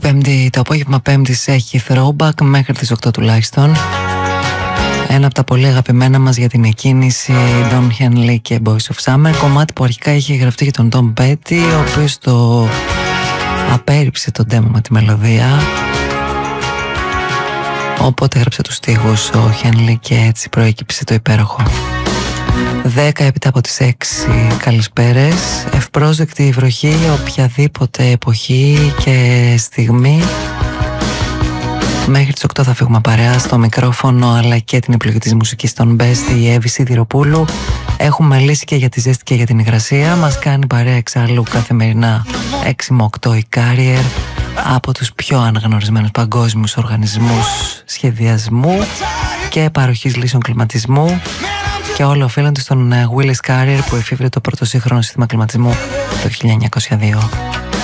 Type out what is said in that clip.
Το απόγευμα Πέμπτης έχει throwback μέχρι τις 8 τουλάχιστον. Ένα από τα πολύ αγαπημένα μας για την εκκίνηση, Don Henley και Boys of Summer. Κομμάτι που αρχικά είχε γραφτεί για τον Tom Petty, ο οποίος το απέρριψε τον demo με τη μελωδία. Οπότε έγραψε τους στίχους ο Henley και έτσι προέκυψε το υπέροχο. 10 έπειτα από τις 6, καλησπέρες. Ευπρόσδεκτη η βροχή, οποιαδήποτε εποχή και στιγμή. Μέχρι τις 8 θα φύγουμε παρέα, στο μικρόφωνο αλλά και την επιλογή της μουσικής των Best, η Εύη Σιδηροπούλου. Έχουμε λύσει και για τη ζέστη και για την υγρασία. Μας κάνει παρέα εξάλλου καθημερινά 6 με 8 η Carrier, από τους πιο αναγνωρισμένους παγκόσμιους οργανισμούς σχεδιασμού και παροχής λύσεων κλιματισμού, και όλο οφείλονται στον Willis Carrier που εφήβρε το πρώτο σύγχρονο σύστημα κλιματισμού το 1902.